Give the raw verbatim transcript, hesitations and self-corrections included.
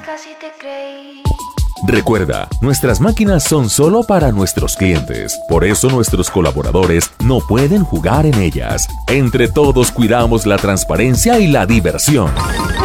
casi te creí. Recuerda, nuestras máquinas son solo para nuestros clientes. Por eso nuestros colaboradores no pueden jugar en ellas. Entre todos cuidamos la transparencia y la diversión.